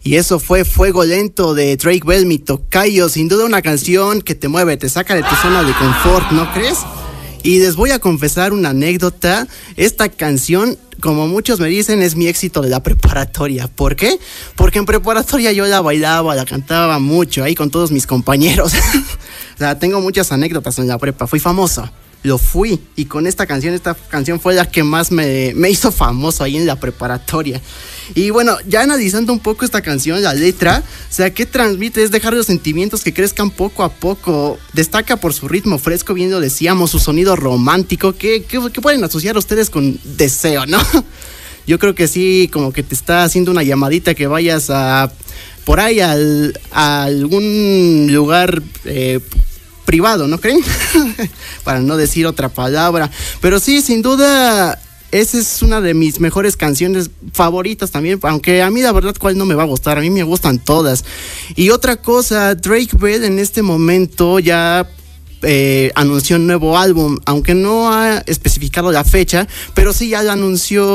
Y eso fue Fuego Lento de Drake Bell, mi tocayo. Sin duda una canción que te mueve, te saca de tu zona de confort, ¿no crees? Y les voy a confesar una anécdota. Esta canción, como muchos me dicen, es mi éxito de la preparatoria. ¿Por qué? Porque en preparatoria yo la bailaba, la cantaba mucho ahí con todos mis compañeros. O sea, tengo muchas anécdotas en la prepa. Fui famoso. Lo fui, y con esta canción fue la que más me hizo famoso ahí en la preparatoria. Y bueno, ya analizando un poco esta canción, la letra, o sea, ¿qué transmite? Es dejar los sentimientos que crezcan poco a poco. Destaca por su ritmo fresco, bien lo decíamos, su sonido romántico, que pueden asociar ustedes con deseo, ¿no? Yo creo que sí, como que te está haciendo una llamadita que vayas por ahí a algún lugar privado, ¿no creen? Para no decir otra palabra. Pero sí, sin duda, esa es una de mis mejores canciones favoritas también, aunque a mí la verdad cuál no me va a gustar, a mí me gustan todas. Y otra cosa, Drake Bell en este momento ya anunció un nuevo álbum, aunque no ha especificado la fecha, pero sí ya lo anunció